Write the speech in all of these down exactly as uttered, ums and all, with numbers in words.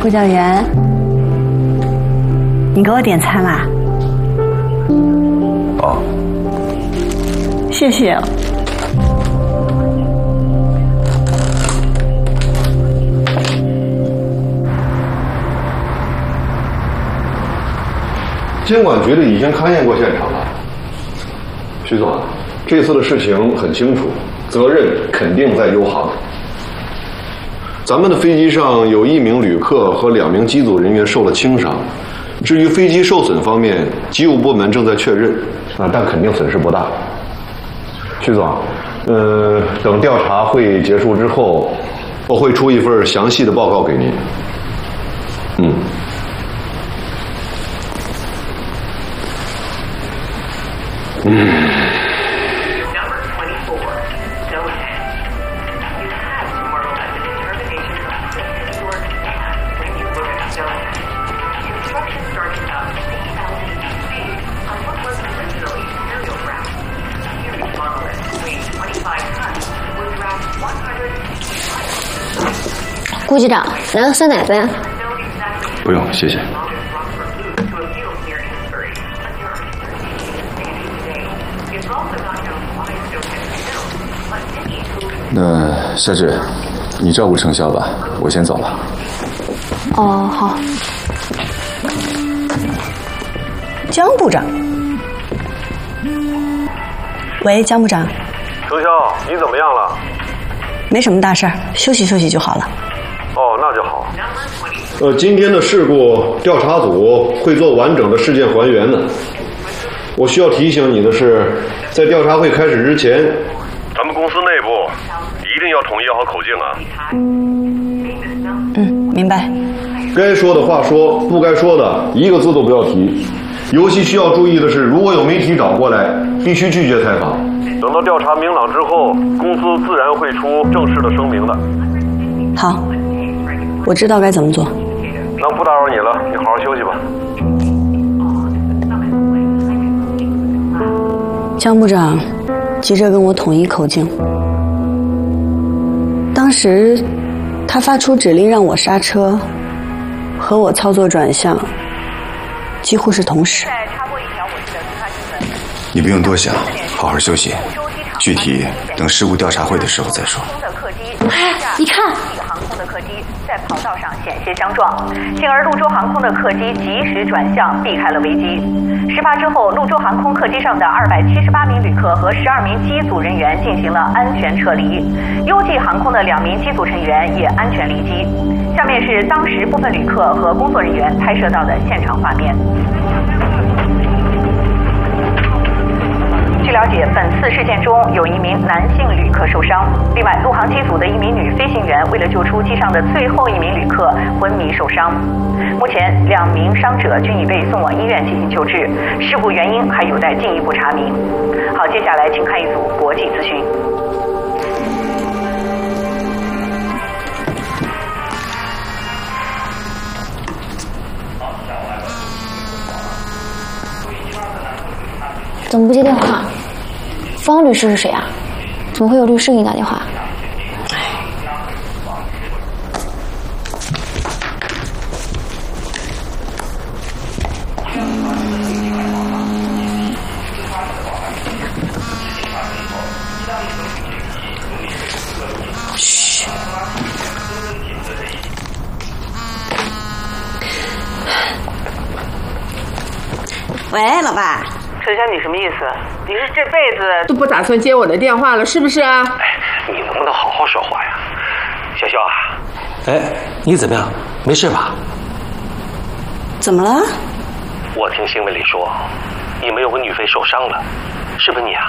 顾教员，你给我点餐啦？ 哦， 谢谢。 监管局的已经勘验过现场了，徐总，这次的事情很清楚，责任肯定在优航。咱们的飞机上有一名旅客和两名机组人员受了轻伤，至于飞机受损方面，机务部门正在确认，啊，但肯定损失不大。徐总，呃，等调查会议结束之后，我会出一份详细的报告给您。嗯。嗯。 顾局长，来个酸奶子呀？ 不用，谢谢。那夏至，你照顾程潇吧，我先走了。 哦，好。 江部长，喂，江部长。 程潇，你怎么样了？ 没什么大事儿，休息休息就好了。 哦，那就好。呃，今天的事故调查组会做完整的事件还原的。我需要提醒你的是，在调查会开始之前，咱们公司内部一定要统一好口径啊。 嗯，明白。 该说的话说，不该说的一个字都不要提。尤其需要注意的是，如果有媒体找过来，必须拒绝采访。等到调查明朗之后，公司自然会出正式的声明的。 好，我知道该怎么做。 那不打扰你了，你好好休息吧。 江部长急着跟我统一口径，当时他发出指令让我刹车，和我操作转向几乎是同时。 你不用多想，好好休息，具体等事故调查会的时候再说。 哎，你看， 航空的客机在跑道上险些相撞，幸而陆州航空的客机及时转向，避开了危机。事发之后，陆州航空客机上的二百七十八名旅客和十二名机组人员进行了安全撤离，优际航空的两名机组成员也安全离机。下面是当时部分旅客和工作人员拍摄到的现场画面。据了解，本次事件中有一名男性旅客受伤，另外陆航机组的一名女飞行员为了救出机上的最后一名旅客昏迷受伤。目前两名伤者均已被送往医院进行救治，事故原因还有待进一步查明。好，接下来请看一组国际资讯。 怎么不接电话？方律师是谁啊？怎么会有律师给你打电话？ 嘘。喂，老爸。 程潇，你什么意思？你是这辈子都不打算接我的电话了，是不是啊？ 哎，你能不能好好说话呀，潇潇啊？ 哎，你怎么样？没事吧？ 怎么了？ 我听新闻里说，你们有个女飞受伤了，是不是你啊？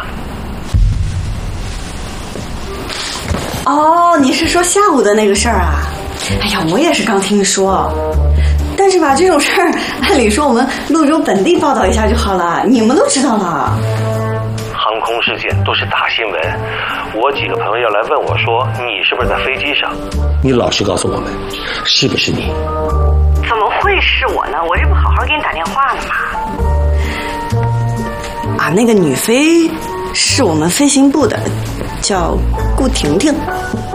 哦，你是说下午的那个事儿啊？哎呀，我也是刚听说。但是吧，这种事儿按理说我们潞州本地报道一下就好了，你们都知道了。 航空事件都是大新闻，我几个朋友要来问我说，你是不是在飞机上？ 你老实告诉我们，是不是你？ 怎么会是我呢？我这不好好给你打电话呢吗？啊，那个女飞是我们飞行部的，叫顾婷婷。